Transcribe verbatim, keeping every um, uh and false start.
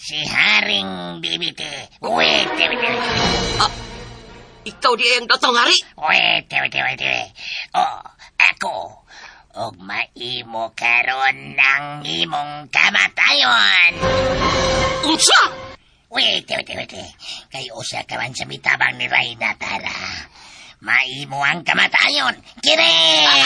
si Haring Bibite. Wete, wete, wete. Ah, ikaw di ang datong hari? Wete, wete, wete. Oh, ako. Og maimo karon ng imong kamatayon. Unsa? Wete, wete, wete. Kay usa ka man sa mitabang ni Rayna Tara. Maimo ang kamatayon. Kire!